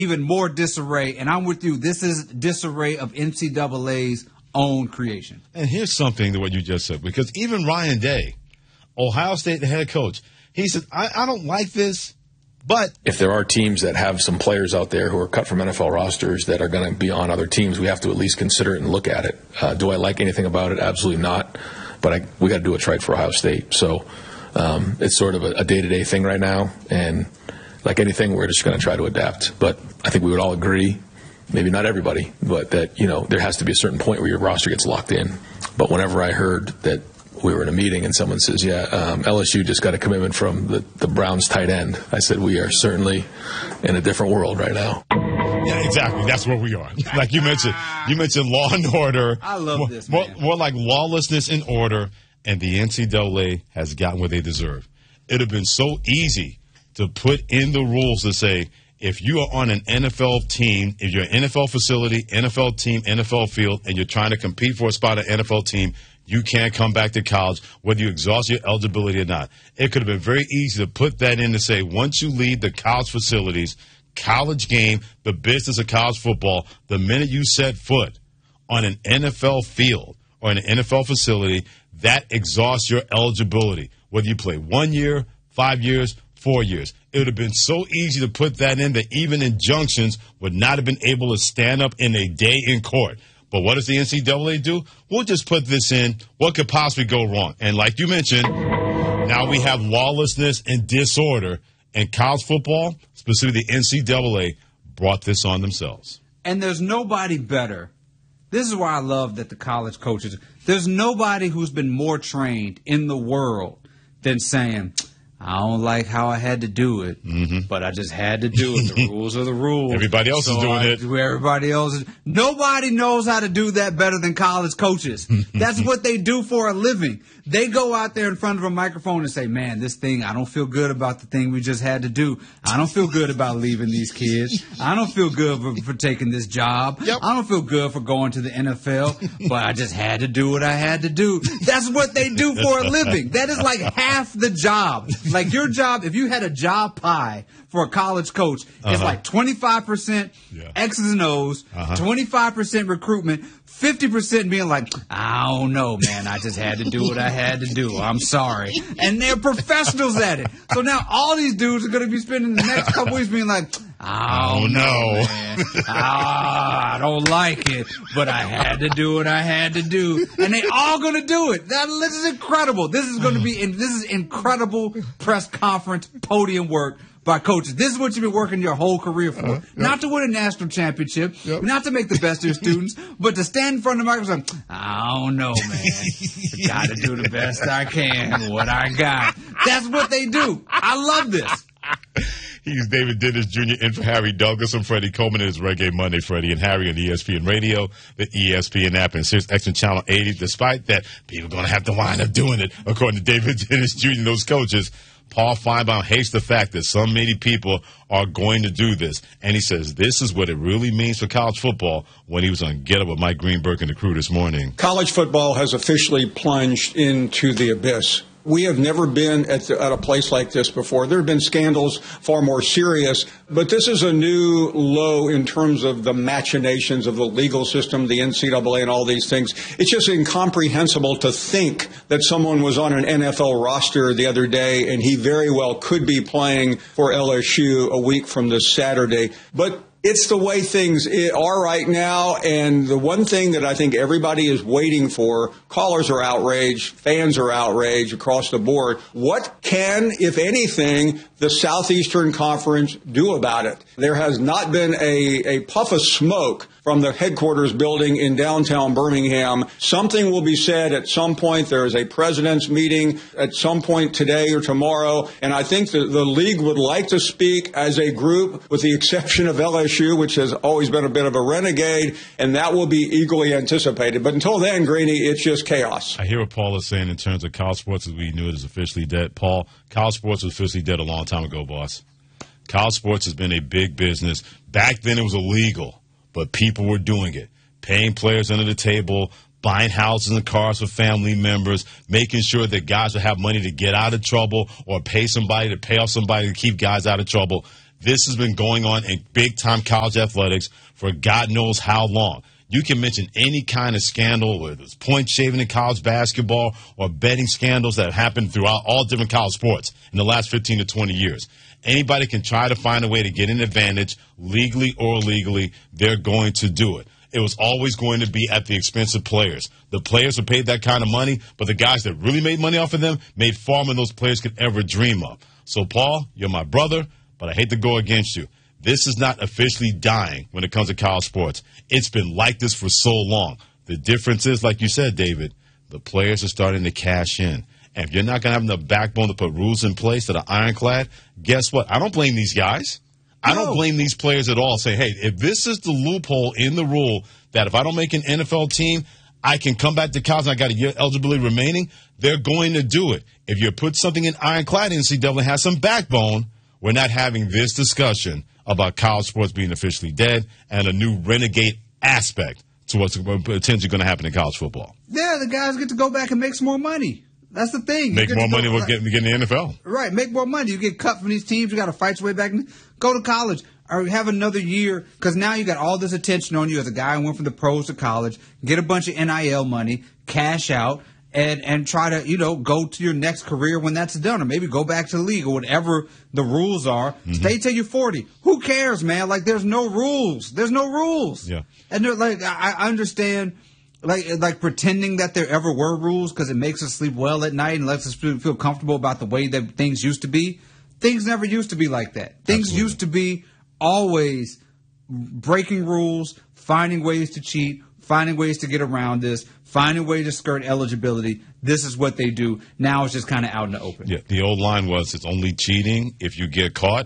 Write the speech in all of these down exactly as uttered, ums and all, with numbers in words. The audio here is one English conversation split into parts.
even more disarray. And I'm with you. This is disarray of N C double A's own creation. And here's something to what you just said, because even Ryan Day, Ohio State, the head coach, he said, I, I don't like this, but if there are teams that have some players out there who are cut from N F L rosters that are going to be on other teams, we have to at least consider it and look at it. Uh, do I like anything about it? Absolutely not. But I, we got to do what's right for Ohio State. So um, it's sort of a, a day-to-day thing right now, and like anything, we're just going to try to adapt. But I think we would all agree, maybe not everybody, but that, you know, there has to be a certain point where your roster gets locked in. But whenever I heard that we were in a meeting and someone says, yeah, um, L S U just got a commitment from the, the Browns tight end, I said, we are certainly in a different world right now. Yeah, exactly. That's where we are. Like you mentioned, you mentioned law and order. I love more, this, more, man. more like lawlessness and order, and the N C double A has gotten what they deserve. It would have been so easy to put in the rules to say, if you are on an N F L team, if you're an N F L facility, N F L team, N F L field, and you're trying to compete for a spot at an N F L team, you can't come back to college, whether you exhaust your eligibility or not. It could have been very easy to put that in to say, once you leave the college facilities, college game, the business of college football, the minute you set foot on an N F L field or in an N F L facility, that exhausts your eligibility, whether you play one year, five years, four years. It would have been so easy to put that in that even injunctions would not have been able to stand up in a day in court. But what does the N C double A do? We'll just put this in. What could possibly go wrong? And like you mentioned, now we have lawlessness and disorder. And college football, specifically the N C double A, brought this on themselves. And there's nobody better. This is why I love that the college coaches, there's nobody who's been more trained in the world than saying, I don't like how I had to do it, mm-hmm. but I just had to do it. The rules are the rules. Everybody else so is doing I, it. Everybody else is. Nobody knows how to do that better than college coaches. That's what they do for a living. They go out there in front of a microphone and say, man, this thing, I don't feel good about the thing we just had to do. I don't feel good about leaving these kids. I don't feel good for, for taking this job. Yep. I don't feel good for going to the N F L, but I just had to do what I had to do. That's what they do for a living. That is like half the job. Like your job, if you had a job pie for a college coach, uh-huh. it's like twenty-five percent yeah. X's and O's, uh-huh. twenty-five percent recruitment, fifty percent being like, I don't know, man. I just had to do what I had to do. I'm sorry. And they're professionals at it. So now all these dudes are going to be spending the next couple weeks being like, I don't know, man. ah, I don't like it, but I had to do what I had to do. And they all going to do it. That, this is incredible. This is going to be, this is incredible press conference podium work by coaches. This is what you've been working your whole career for. Uh, yep. Not to win a national championship, yep. not to make the best of your students, but to stand in front of the microphone. I don't know, man. I got to do the best I can, what I got. That's what they do. I love this. He's David Dennis Junior in for Harry Douglas. I'm Freddie Coleman. It's Reggae Monday, Freddie and Harry on E S P N Radio, the E S P N app, and Sirius X M Channel eighty. Despite that, people are going to have to wind up doing it, according to David Dennis Junior and those coaches. Paul Feinbaum hates the fact that so many people are going to do this. And he says this is what it really means for college football when he was on Get Up with Mike Greenberg and the crew this morning. College football has officially plunged into the abyss. We have never been at, the, at a place like this before. There have been scandals far more serious, but this is a new low in terms of the machinations of the legal system, the N C double A and all these things. It's just incomprehensible to think that someone was on an N F L roster the other day and he very well could be playing for L S U a week from this Saturday. But it's the way things are right now, and the one thing that I think everybody is waiting for, callers are outraged, fans are outraged across the board. What can, if anything, the Southeastern Conference do about it? There has not been a, a puff of smoke from the headquarters building in downtown Birmingham. Something will be said at some point. There is a president's meeting at some point today or tomorrow, and I think that the league would like to speak as a group, with the exception of L S U, which has always been a bit of a renegade, and that will be eagerly anticipated. But until then, Greeny, it's just chaos. I hear what Paul is saying in terms of college sports as we knew it is officially dead. Paul, college sports was officially dead a long time ago, boss. College sports has been a big business. Back then it was illegal, but people were doing it, paying players under the table, buying houses and cars for family members, making sure that guys would have money to get out of trouble or pay somebody to pay off somebody to keep guys out of trouble. This has been going on in big-time college athletics for God knows how long. You can mention any kind of scandal, whether it's point shaving in college basketball or betting scandals that have happened throughout all different college sports in the last fifteen to twenty years. Anybody can try to find a way to get an advantage, legally or illegally. They're going to do it. It was always going to be at the expense of players. The players were paid that kind of money, but the guys that really made money off of them made far more than those players could ever dream of. So, Paul, you're my brother, but I hate to go against you. This is not officially dying when it comes to college sports. It's been like this for so long. The difference is, like you said, David, the players are starting to cash in. And if you're not going to have enough backbone to put rules in place that are ironclad, guess what? I don't blame these guys. I don't blame these players at all. Say, hey, if this is the loophole in the rule that if I don't make an N F L team, I can come back to college and I got a year eligibility remaining, they're going to do it. If you put something in ironclad, N C double A has some backbone, we're not having this discussion about college sports being officially dead and a new renegade aspect to what's potentially going to happen in college football. Yeah, the guys get to go back and make some more money. That's the thing. Make more money with getting, getting the N F L. Right, make more money. You get cut from these teams. You got to fight your way back. Go to college or have another year because now you got all this attention on you as a guy who went from the pros to college, get a bunch of N I L money, cash out, and and try to, you know, go to your next career when that's done, or maybe go back to the league or whatever the rules are. Mm-hmm. Stay till you're forty. Who cares, man? Like, there's no rules. There's no rules. Yeah. And they're like, I, I understand, like, like pretending that there ever were rules because it makes us sleep well at night and lets us feel comfortable about the way that things used to be. Things never used to be like that. Things Absolutely. used to be always breaking rules, finding ways to cheat, finding ways to get around this, finding ways to skirt eligibility. This is what they do. Now it's just kind of out in the open. Yeah, the old line was it's only cheating if you get caught.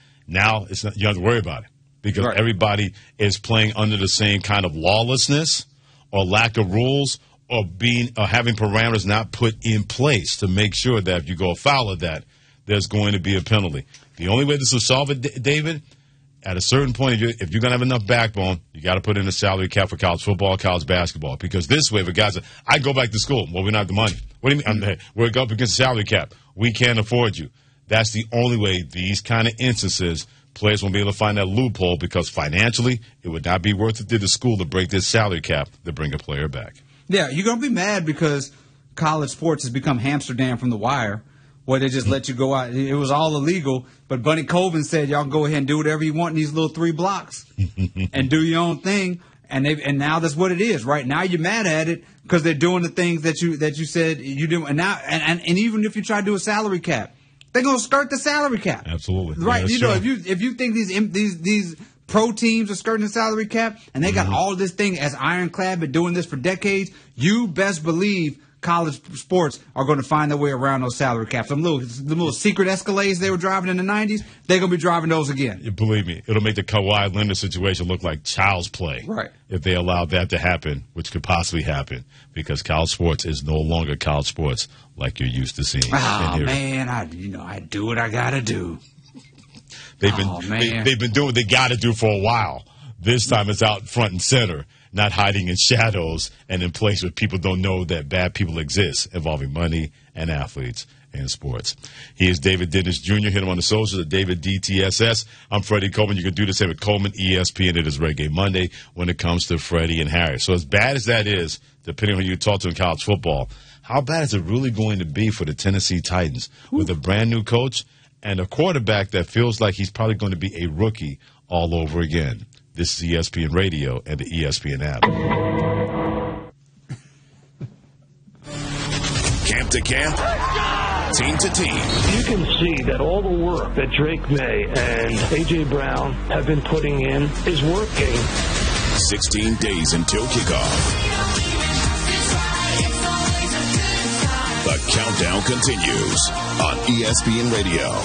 Now it's not, you don't have to worry about it because right. everybody is playing under the same kind of lawlessness or lack of rules or being or having parameters not put in place to make sure that if you go afoul of that, there's going to be a penalty. The only way this will solve it, D- David, at a certain point, if you're, if you're going to have enough backbone, you got to put in a salary cap for college football, college basketball. Because this way, if a guy's like, I go back to school, well, we don't have the money. What do you mean? I'm, we're up against the salary cap. We can't afford you. That's the only way these kind of instances, players won't be able to find that loophole because financially, it would not be worth it to the school to break this salary cap to bring a player back. Yeah, you're going to be mad because college sports has become Amsterdam from The Wire, where they just let you go out. It was all illegal, but Bunny Colvin said, y'all can go ahead and do whatever you want in these little three blocks and do your own thing. And they and now that's what it is. Right now you're mad at it because they're doing the things that you that you said you do. And now and, and, and even if you try to do a salary cap, they're going to skirt the salary cap. Absolutely. Right. Yeah, you know, true. if you if you think these these these pro teams are skirting the salary cap and they got mm-hmm. all this thing as ironclad, been doing this for decades, you best believe college sports are going to find their way around those salary caps. Some little, the little secret Escalades they were driving in the nineties, they're going to be driving those again. You believe me, it'll make the Kawhi Leonard situation look like child's play. Right. If they allowed that to happen, which could possibly happen, because college sports is no longer college sports like you're used to seeing. Oh, man, I, you know, I do what I got to do. They've been, oh, man. they, they've been doing what they got to do for a while. This time it's out front and center, not hiding in shadows and in place where people don't know that bad people exist involving money and athletes and sports. He is David Dennis Junior Hit him on the socials at David D T S S. I'm Freddie Coleman. You can do the same with Coleman E S P N. It is Reggae Monday when it comes to Freddie and Harry. So as bad as that is, depending on who you talk to in college football, how bad is it really going to be for the Tennessee Titans with a brand new coach and a quarterback that feels like he's probably going to be a rookie all over again? This is E S P N Radio and the E S P N app. Camp to camp, team to team. You can see that all the work that Drake May and A J. Brown have been putting in is working. sixteen days until kickoff. The countdown continues on E S P N Radio.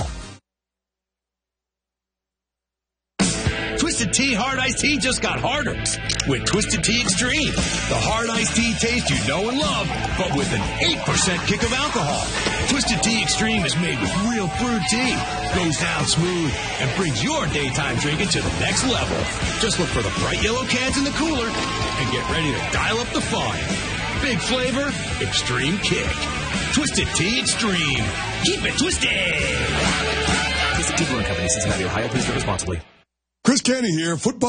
Twisted Tea Hard Iced Tea just got harder with Twisted Tea Extreme. The hard iced tea taste you know and love, but with an eight percent kick of alcohol. Twisted Tea Extreme is made with real brewed tea, goes down smooth, and brings your daytime drinking to the next level. Just look for the bright yellow cans in the cooler and get ready to dial up the fun. Big flavor, extreme kick. Twisted Tea Extreme. Keep it twisted. Twisted Brewing Company, Cincinnati, Ohio. Please drink responsibly. Chris Canty here. Football